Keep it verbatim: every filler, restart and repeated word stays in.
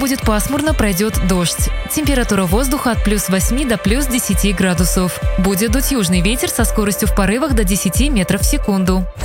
будет пасмурно, пройдет дождь. Температура воздуха от плюс восьми до плюс десяти градусов. Будет дуть южный ветер со скоростью в порывах до десяти метров в секунду.